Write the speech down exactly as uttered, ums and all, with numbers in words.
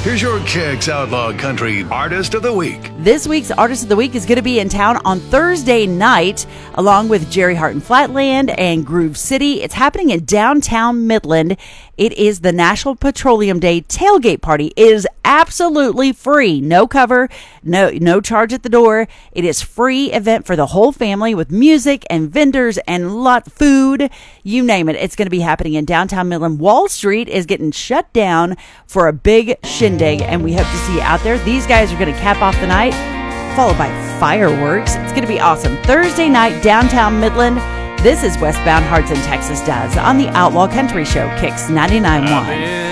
Here's your Kicks Outlaw Country Artist of the Week. This week's Artist of the Week is going to be in town on Thursday night, along with Jerry Hart and Flatland and Groove City. It's happening in downtown Midland. It is the National Petroleum Day tailgate party. It is absolutely free. No cover, no no charge at the door. It is free event for the whole family with music and vendors and lot food. You name it. It's going to be happening in downtown Midland. Wall Street is getting shut down for a big shindig, and we hope to see you out there. These guys are going to cap off the night, followed by fireworks. It's going to be awesome. Thursday night, downtown Midland. This is Westbound Hearts in Texas Does on the Outlaw Country Show, Kicks ninety-nine point one.